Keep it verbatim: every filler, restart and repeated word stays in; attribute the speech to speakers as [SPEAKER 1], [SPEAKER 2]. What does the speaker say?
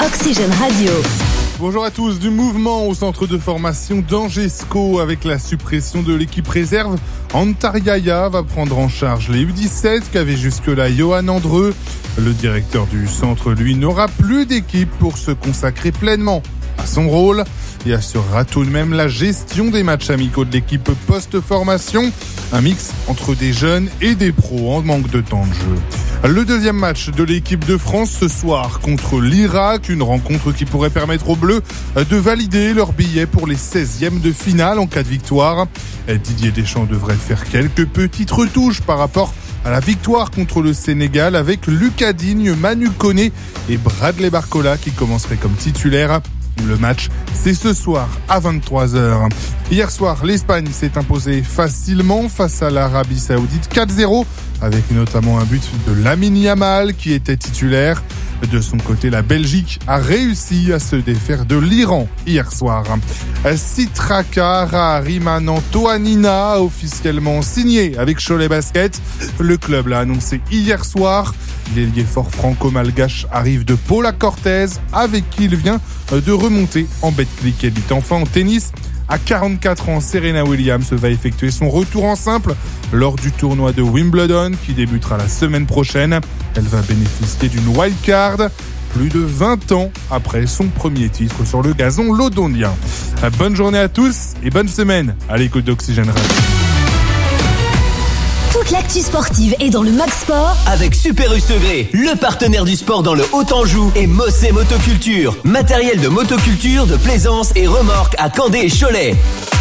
[SPEAKER 1] Oxygène Radio.
[SPEAKER 2] Bonjour à tous. Du mouvement au centre de formation d'Angesco avec la suppression de l'équipe réserve. Antariaya va prendre en charge les U dix-sept qu'avait jusque-là Johan Andreu. Le directeur du centre, lui, n'aura plus d'équipe pour se consacrer pleinement à son rôle et assurera tout de même la gestion des matchs amicaux de l'équipe post-formation. Un mix entre des jeunes et des pros en manque de temps de jeu. Le deuxième match de l'équipe de France ce soir contre l'Irak, une rencontre qui pourrait permettre aux Bleus de valider leur billet pour les seizièmes de finale en cas de victoire. Didier Deschamps devrait faire quelques petites retouches par rapport à la victoire contre le Sénégal avec Lucas Digne, Manu Koné et Bradley Barcola qui commenceraient comme titulaires. Le match, c'est ce soir à vingt-trois heures. Hier soir, l'Espagne s'est imposée facilement face à l'Arabie Saoudite quatre zéro, avec notamment un but de Lamine Yamal qui était titulaire. De son côté, la Belgique a réussi à se défaire de l'Iran hier soir. Sitraka Raharimanan Toanina a officiellement signé avec Cholet Basket. Le club l'a annoncé hier soir. L'ailier fort franco-malgache arrive de Paula Cortez, avec qui il vient de remonter en Betclic Elite. Enfin, en tennis, à quarante-quatre ans, Serena Williams va effectuer son retour en simple lors du tournoi de Wimbledon qui débutera la semaine prochaine. Elle va bénéficier d'une wildcard plus de vingt ans après son premier titre sur le gazon londonien. Bonne journée à tous et bonne semaine à l'écoute d'Oxygène Radio.
[SPEAKER 1] Toute l'actu sportive est dans le Mag Sport
[SPEAKER 3] avec Super U Segré, le partenaire du sport dans le Haut-Anjou, et Mossé Motoculture, matériel de motoculture, de plaisance et remorque à Candé et Cholet.